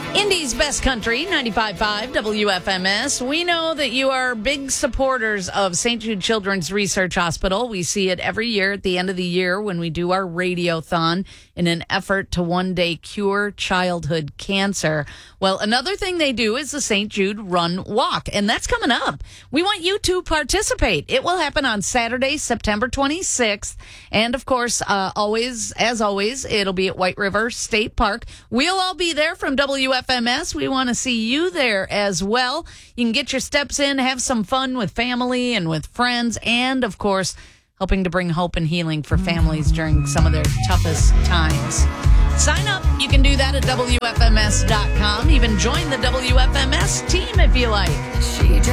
Indy's Best Country, 95.5 WFMS. We know that you are big supporters of St. Jude Children's Research Hospital. We see it every year at the end of the year when we do our radiothon in an effort to one day cure childhood cancer. Well, another thing they do is the St. Jude Run Walk, and that's coming up. We want you to participate. It will happen on Saturday, September 26th. And of course, as always, it'll be at White River State Park. We'll all be there from WFMS. We want to see you there as well. You can get your steps in, have some fun with family and with friends, and of course, helping to bring hope and healing for families during some of their toughest times. Sign up. You can do that at WFMS.com. Even join the WFMS team if you like.